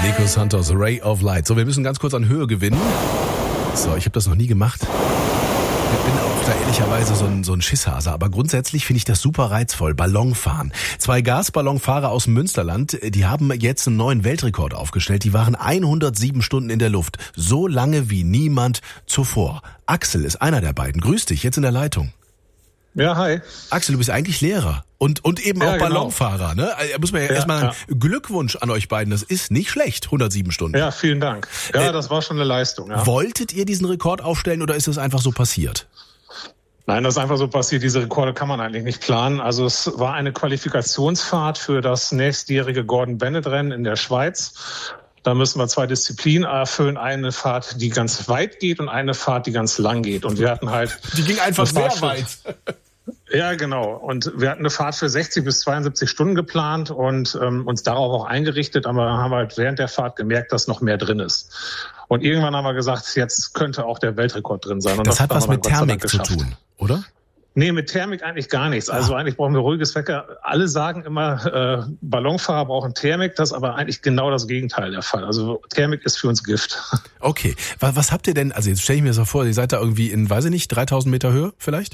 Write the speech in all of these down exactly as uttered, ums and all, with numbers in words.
Nico Santos, Ray of Light. So, wir müssen ganz kurz an Höhe gewinnen. So, ich habe das noch nie gemacht. Ich bin auch da ehrlicherweise so ein, so ein Schisshase, aber grundsätzlich finde ich das super reizvoll. Ballonfahren. Zwei Gasballonfahrer aus dem Münsterland, die haben jetzt einen neuen Weltrekord aufgestellt. Die waren hundertsieben Stunden in der Luft. So lange wie niemand zuvor. Axel ist einer der beiden. Grüß dich, jetzt in der Leitung. Ja, hi. Axel, du bist eigentlich Lehrer und und eben ja, auch Ballonfahrer, genau. Ne? Da muss man ja, ja erstmal ja. Glückwunsch an euch beiden. Das ist nicht schlecht, hundertsieben Stunden. Ja, vielen Dank. Ja, äh, das war schon eine Leistung. Ja. Wolltet ihr diesen Rekord aufstellen oder ist es einfach so passiert? Nein, das ist einfach so passiert. Diese Rekorde kann man eigentlich nicht planen. Also es war eine Qualifikationsfahrt für das nächstjährige Gordon Bennett Rennen in der Schweiz. Da müssen wir zwei Disziplinen erfüllen. Eine Fahrt, die ganz weit geht und eine Fahrt, die ganz lang geht. Und wir hatten halt... Die ging einfach sehr für, weit. Ja, genau. Und wir hatten eine Fahrt für sechzig bis zweiundsiebzig Stunden geplant und ähm, uns darauf auch eingerichtet. Aber haben halt während der Fahrt gemerkt, dass noch mehr drin ist. Und irgendwann haben wir gesagt, jetzt könnte auch der Weltrekord drin sein. Und das, das hat was mit Thermik zu tun, oder? Nee, mit Thermik eigentlich gar nichts. Also eigentlich brauchen wir ruhiges Wetter. Alle sagen immer, äh, Ballonfahrer brauchen Thermik. Das ist aber eigentlich genau das Gegenteil der Fall. Also Thermik ist für uns Gift. Okay. Was, was habt ihr denn, also jetzt stelle ich mir das mal vor, ihr seid da irgendwie in, weiß ich nicht, dreitausend Meter Höhe vielleicht?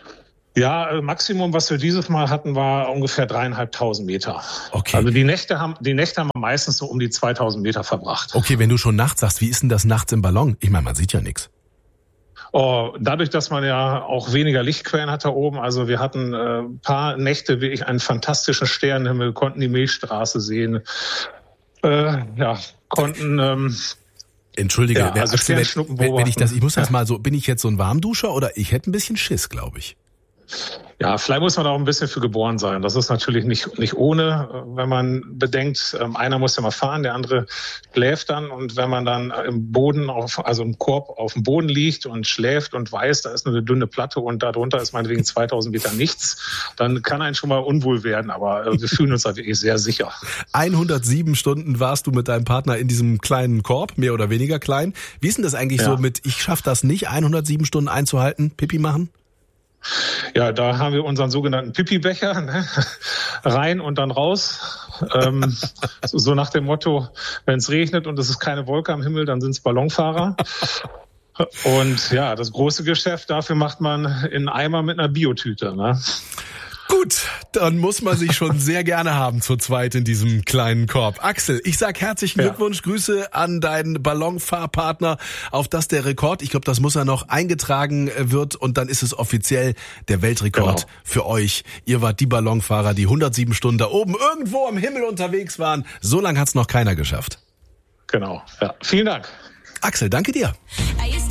Ja, Maximum, was wir dieses Mal hatten, war ungefähr dreieinhalbtausend Meter. Okay. Also die Nächte haben, die Nächte haben wir meistens so um die zweitausend Meter verbracht. Okay, wenn du schon nachts sagst, wie ist denn das nachts im Ballon? Ich meine, man sieht ja nichts. Oh, dadurch, dass man ja auch weniger Lichtquellen hat da oben, also wir hatten äh, ein paar Nächte wirklich einen fantastischen Sternenhimmel, konnten die Milchstraße sehen, äh, ja, konnten... Ähm, Entschuldige, ja, also Axel, wenn, wenn ich das, ich muss das mal so, bin ich jetzt so ein Warmduscher oder ich hätte ein bisschen Schiss, glaube ich. Ja, vielleicht muss man auch ein bisschen für geboren sein. Das ist natürlich nicht nicht ohne, wenn man bedenkt, einer muss ja mal fahren, der andere schläft dann. Und wenn man dann im Boden, auf, also im Korb auf dem Boden liegt und schläft und weiß, da ist nur eine dünne Platte und darunter ist meinetwegen zweitausend Meter nichts, dann kann einen schon mal unwohl werden. Aber wir fühlen uns da wirklich sehr sicher. hundertsieben Stunden warst du mit deinem Partner in diesem kleinen Korb, mehr oder weniger klein. Wie ist denn das eigentlich ja. so mit, ich schaffe das nicht, hundertsieben Stunden einzuhalten, Pipi machen? Ja, da haben wir unseren sogenannten Pipi-Becher, ne? Rein und dann raus. Ähm, so, so nach dem Motto, wenn es regnet und es ist keine Wolke am Himmel, dann sind es Ballonfahrer. Und ja, das große Geschäft, dafür macht man in Eimer mit einer Biotüte. Ne? Gut, dann muss man sich schon sehr gerne haben zu zweit in diesem kleinen Korb. Axel, ich sag herzlichen Glückwunsch, ja. Grüße an deinen Ballonfahrpartner, auf dass der Rekord, ich glaube, das muss ja noch eingetragen wird und dann ist es offiziell der Weltrekord genau. für euch. Ihr wart die Ballonfahrer, die hundertsieben Stunden da oben irgendwo am Himmel unterwegs waren. So lange hat's noch keiner geschafft. Genau, ja. Vielen Dank. Axel, danke dir.